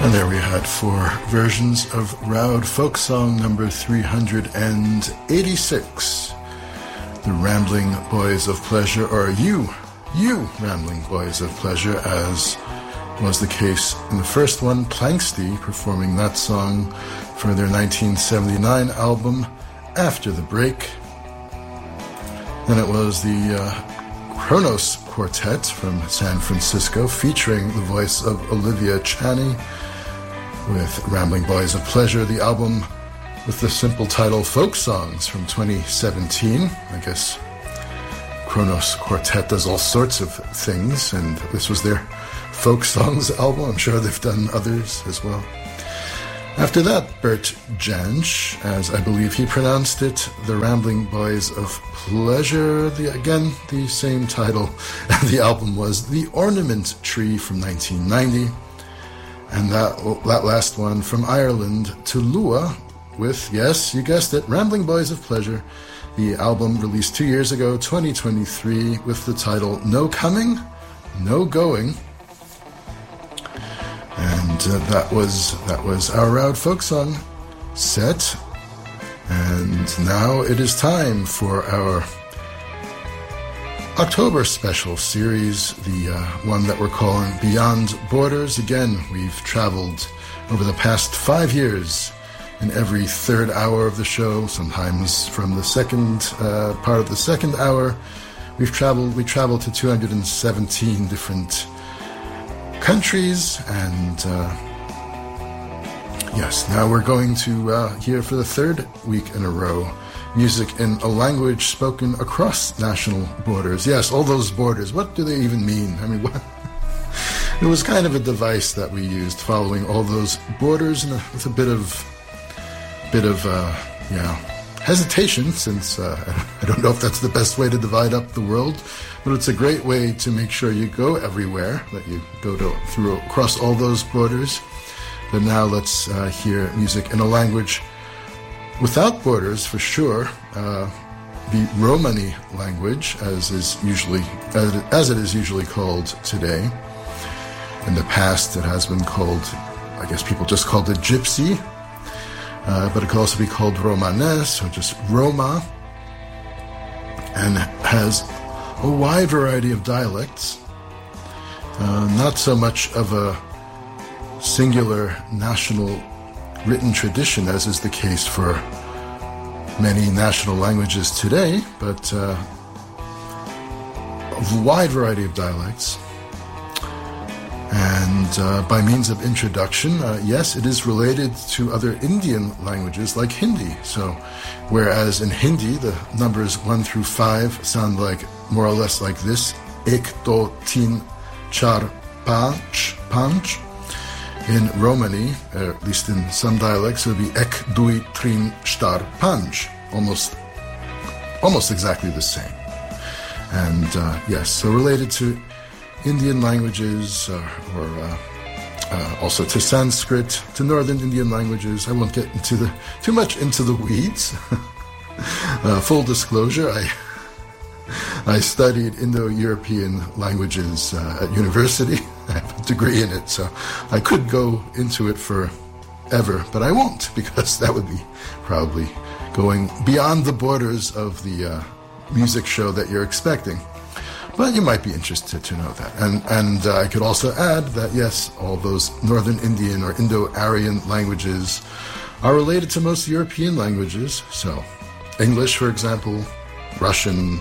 And there we had four versions of Roud folk song number 386. The Rambling Boys of Pleasure, or you Rambling Boys of Pleasure, as was the case in the first one, Planxty performing that song for their 1979 album, After the Break. Then it was the Kronos Quartet from San Francisco, featuring the voice of Olivia Chaney, with Rambling Boys of Pleasure, the album with the simple title Folk Songs from 2017. I guess Kronos Quartet does all sorts of things, and this was their Folk Songs album. I'm sure they've done others as well. After that, Bert Jansch, as I believe he pronounced it, the Rambling Boys of Pleasure, the same title. And the album was The Ornament Tree from 1990. And that last one from Ireland, Tulua, with, yes, you guessed it, Rambling Boys of Pleasure, the album released 2 years ago, 2023, with the title No Coming, No Going. And that was our Roud folk song set. And now it is time for our October special series, the one that we're calling Beyond Borders. Again, we've traveled over the past 5 years in every third hour of the show, sometimes from the second part of the second hour. We traveled to 217 different countries, and yes, now we're going to hear for the third week in a row music in a language spoken across national borders. Yes, all those borders. What do they even mean? I mean, what? It was kind of a device that we used, following all those borders, and with a bit of hesitation, since I don't know if that's the best way to divide up the world, but it's a great way to make sure you go everywhere, that you go across all those borders. But now let's hear music in a language without borders, for sure. The Romani language, as it is usually called today. In the past, it has been called, I guess people just called it Gypsy, but it could also be called Romanes, or just Roma, and has a wide variety of dialects. Not so much of a singular national written tradition, as is the case for many national languages today, but a wide variety of dialects. And by means of introduction, yes, it is related to other Indian languages like Hindi. So, whereas in Hindi, the numbers 1 through 5 sound like more or less like this: ek, do, tin, char, panch. In Romani, at least in some dialects, it would be ek, dui, trin, shtar, panch. Almost exactly the same. And yes, so related to Indian languages, or also to Sanskrit, to Northern Indian languages. I won't get too much into the weeds. Full disclosure, I studied Indo-European languages at university. I have a degree in it, so I could go into it forever, but I won't, because that would be probably going beyond the borders of the music show that you're expecting. But you might be interested to know that. And I could also add that, yes, all those Northern Indian or Indo-Aryan languages are related to most European languages. So English, for example, Russian,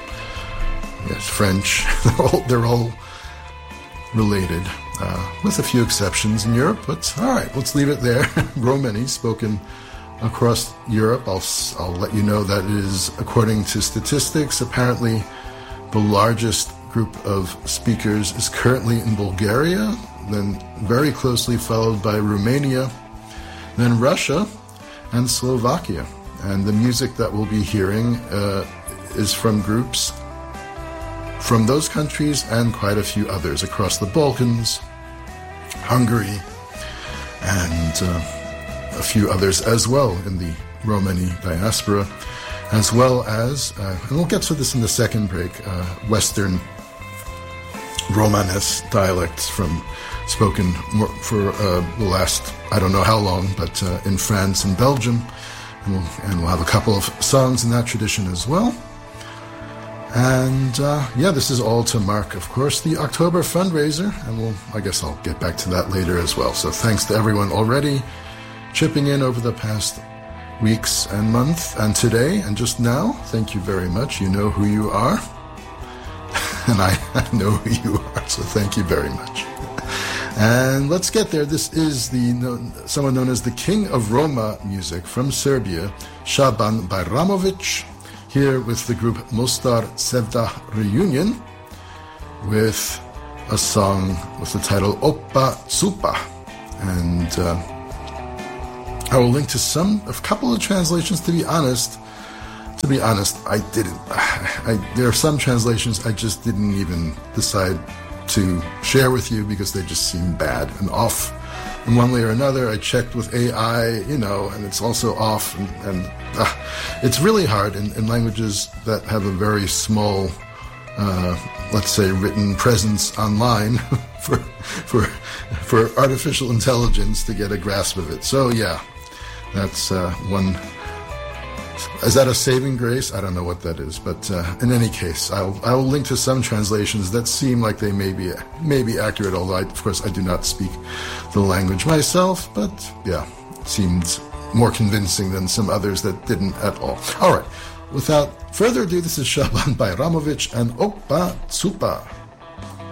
yes, French, they're all related, with a few exceptions in Europe. But all right, let's leave it there. Romani, spoken across Europe. I'll let you know that it is, according to statistics, apparently the largest group of speakers is currently in Bulgaria, then very closely followed by Romania, then Russia, and Slovakia. And the music that we'll be hearing is from groups from those countries and quite a few others across the Balkans, Hungary, and a few others as well in the Romani diaspora, as well as, and we'll get to this in the second break, Western Romanes dialects from spoken for the last, I don't know how long, but in France and Belgium. And we'll have a couple of songs in that tradition as well. And this is all to mark, of course, the October fundraiser. And I guess I'll get back to that later as well. So thanks to everyone already chipping in over the past weeks and month and today and just now. Thank you very much. You know who you are. And I know who you are, so thank you very much. And let's get there. This is someone known as the King of Roma music from Serbia, Shaban Bajramovic, here with the group Mostar Sevda Reunion with a song with the title Oppa Supa. And I will link to a couple of translations. To be honest, I didn't. There are some translations I just didn't even decide to share with you because they just seem bad and off in one way or another. I checked with AI, and it's also off. And it's really hard in languages that have a very small, let's say, written presence online for artificial intelligence to get a grasp of it. So yeah, that's one. Is that a saving grace? I don't know what that is, but in any case, I will link to some translations that seem like they may be accurate. Although, of course, I do not speak the language myself, but yeah, it seemed more convincing than some others that didn't at all. All right, without further ado, this is Shaban Bajramovic and Oppa Supa.